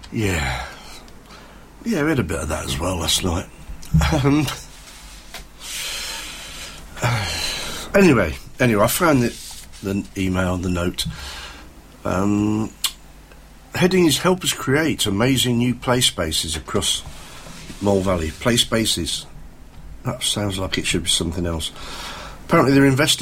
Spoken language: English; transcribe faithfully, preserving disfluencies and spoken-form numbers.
Yeah. Yeah, we had a bit of that as well last night. Um, anyway, anyway, I found the, the email, the note. Um, heading is help us create amazing new play spaces across Mole Valley. Play spaces. That sounds like it should be something else. Apparently they're investing